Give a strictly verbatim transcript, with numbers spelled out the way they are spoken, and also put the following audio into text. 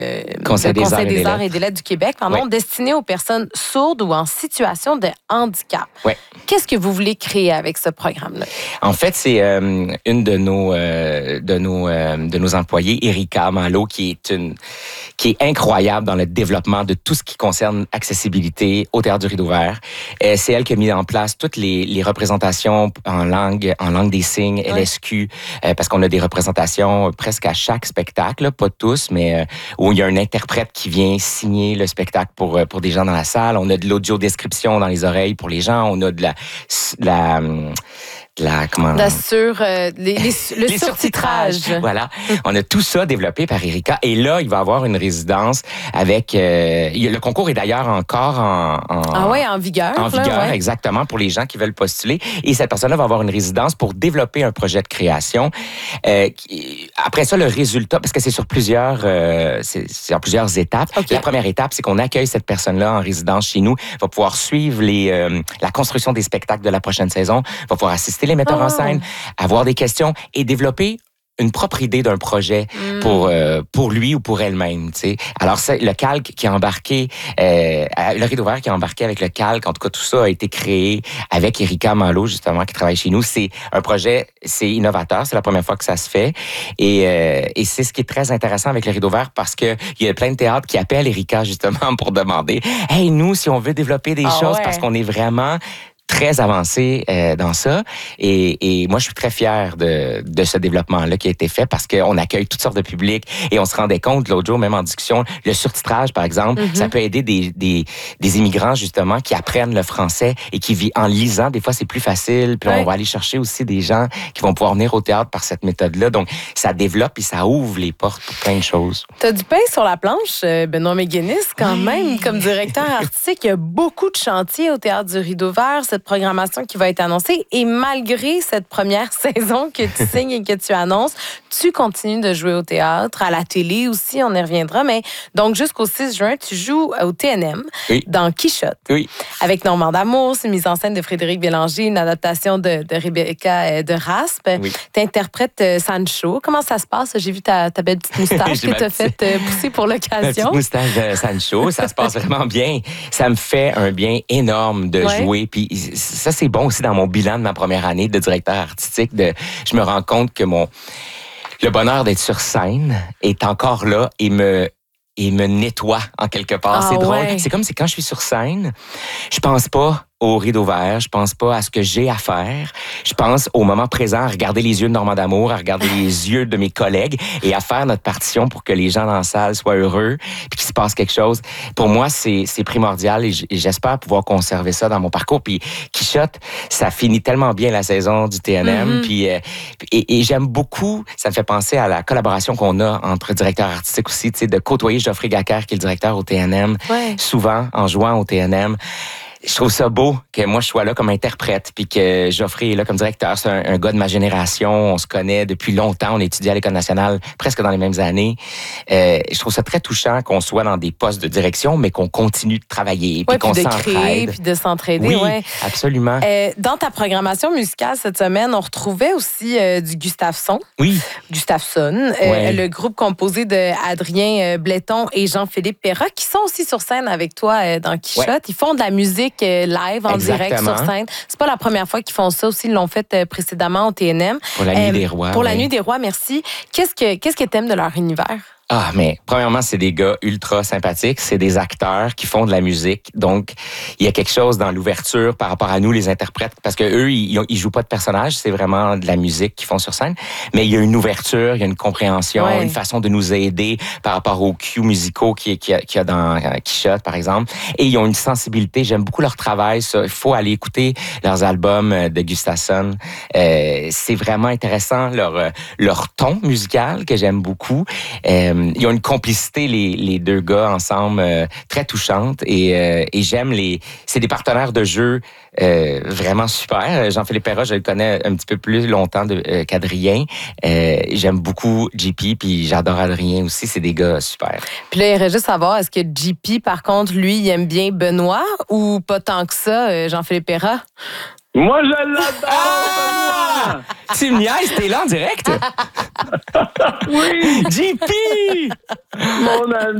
Euh, Conseil, des, Conseil arts des Arts et des Lettres du Québec, pardon, oui. destiné aux personnes sourdes ou en situation de handicap. Oui. Qu'est-ce que vous voulez créer avec ce programme-là? En fait, c'est euh, une de nos euh, de nos euh, de nos employés, Erika Malo, qui est une qui est incroyable dans le développement de tout ce qui concerne accessibilité au Théâtre du Rideau Vert. Euh, c'est elle qui a mis en place toutes les, les représentations en langue en langue des signes, L S Q, oui. euh, parce qu'on a des représentations presque à chaque spectacle, là, pas tous, mais euh, où il y a un interprète qui vient signer le spectacle pour pour des gens dans la salle. On a de l'audio-description dans les oreilles pour les gens. On a de la la La, comment... la sur, euh, les, les, le les surtitrage. Voilà. On a tout ça développé par Erika. Et là, il va avoir une résidence avec... Euh, le concours est d'ailleurs encore en... en ah oui, en vigueur. En vigueur, là, ouais. exactement, pour les gens qui veulent postuler. Et cette personne-là va avoir une résidence pour développer un projet de création. Euh, qui, après ça, le résultat, parce que c'est sur plusieurs, euh, c'est, c'est sur plusieurs étapes. Okay. La première étape, c'est qu'on accueille cette personne-là en résidence chez nous, va pouvoir suivre les, euh, la construction des spectacles de la prochaine saison, va pouvoir assister les metteurs oh. en scène, avoir des questions et développer une propre idée d'un projet mm. pour euh, pour lui ou pour elle-même, tu sais. Alors c'est le calque qui a embarqué, euh, le Rideau Vert qui a embarqué avec le calque. En tout cas, tout ça a été créé avec Erika Malo justement qui travaille chez nous. C'est un projet, c'est innovateur, c'est la première fois que ça se fait et euh, et c'est ce qui est très intéressant avec le Rideau Vert parce que il y a plein de théâtres qui appellent Erika justement pour demander, hey nous si on veut développer des ah, choses ouais. parce qu'on est vraiment très avancé euh, dans ça. Et, et moi, je suis très fier de, de ce développement-là qui a été fait parce qu'on accueille toutes sortes de publics et on se rendait compte l'autre jour, même en discussion, le surtitrage, par exemple, mm-hmm. ça peut aider des, des, des immigrants, justement, qui apprennent le français et qui vivent en lisant. Des fois, c'est plus facile. Puis ouais. on va aller chercher aussi des gens qui vont pouvoir venir au théâtre par cette méthode-là. Donc, ça développe et ça ouvre les portes pour plein de choses. Tu as du pain sur la planche, Benoît McGuinness, quand oui. même, comme directeur artistique. Il y a beaucoup de chantiers au Théâtre du Rideau Vert, cette programmation qui va être annoncée. Et malgré cette première saison que tu signes et que tu annonces, tu continues de jouer au théâtre, à la télé aussi, on y reviendra. Mais donc, jusqu'au six juin, tu joues au T N M, oui. dans Quichotte. Oui. Avec Normand D'Amour, c'est une mise en scène de Frédéric Bélanger, une adaptation de, de Rebecca de Raspe. Oui. Tu interprètes Sancho. Comment ça se passe? J'ai vu ta, ta belle petite moustache que tu as faite pousser pour l'occasion. Ma petite moustache de Sancho, ça se passe vraiment bien. Ça me fait un bien énorme de ouais. jouer. Puis ça, c'est bon aussi dans mon bilan de ma première année de directeur artistique. De, je me rends compte que mon le bonheur d'être sur scène est encore là et me et me nettoie en quelque part. Ah, c'est drôle. Ouais. C'est comme si quand je suis sur scène, je pense pas au Rideau Vert, je pense pas à ce que j'ai à faire. Je pense au moment présent à regarder les yeux de Normand D'Amour, à regarder les yeux de mes collègues et à faire notre partition pour que les gens dans la salle soient heureux puis qu'il se passe quelque chose. Pour moi, c'est, c'est primordial et j'espère pouvoir conserver ça dans mon parcours. Puis Quichotte, ça finit tellement bien la saison du T N M. Mm-hmm. Puis, euh, et, et j'aime beaucoup, ça me fait penser à la collaboration qu'on a entre directeurs artistiques aussi, tu sais, de côtoyer Geoffrey Gacker, qui est le directeur au T N M, ouais. souvent en jouant au T N M. Je trouve ça beau que moi, je sois là comme interprète puis que Geoffrey est là comme directeur. C'est un, un gars de ma génération. On se connaît depuis longtemps. On étudie à l'École nationale presque dans les mêmes années. Euh, je trouve ça très touchant qu'on soit dans des postes de direction, mais qu'on continue de travailler puis ouais, qu'on puis de s'entraide. Créer, puis de s'entraider. Oui, ouais. absolument. Euh, dans ta programmation musicale cette semaine, on retrouvait aussi euh, du Gustafson. Oui. Gustafson, euh, ouais. le groupe composé de Adrien Bletton et Jean-Philippe Perra, qui sont aussi sur scène avec toi euh, dans Quichotte. Ouais. Ils font de la musique live, en Exactement. direct, sur scène. C'est pas la première fois qu'ils font ça aussi. Ils l'ont fait précédemment au T N M. Pour la Nuit euh, des Rois. Pour oui. la Nuit des Rois, merci. Qu'est-ce que qu'est-ce que t'aimes de leur univers? Ah, mais premièrement, c'est des gars ultra sympathiques. C'est des acteurs qui font de la musique. Donc, il y a quelque chose dans l'ouverture par rapport à nous, les interprètes, parce que eux, ils, ils jouent pas de personnages. C'est vraiment de la musique qu'ils font sur scène. Mais il y a une ouverture, il y a une compréhension, ouais. une façon de nous aider par rapport aux cues musicaux qu'il y a, qu'il y a dans Quichotte, par exemple. Et ils ont une sensibilité. J'aime beaucoup leur travail. Ça. Il faut aller écouter leurs albums de Gustafson. Euh, c'est vraiment intéressant, leur, leur ton musical que j'aime beaucoup. Euh, Ils ont une complicité, les, les deux gars ensemble, euh, très touchante. Et, euh, et j'aime les... C'est des partenaires de jeu euh, vraiment super. Jean-Philippe Perra, je le connais un petit peu plus longtemps de, euh, qu'Adrien. Euh, j'aime beaucoup J P, puis j'adore Adrien aussi. C'est des gars super. Puis là, il irait juste savoir, est-ce que J P, par contre, lui, il aime bien Benoît ou pas tant que ça, Jean-Philippe Perra? Moi, je l'adore! Ah! Tu me niaises, t'es là en direct? Oui! J P! Mon ami!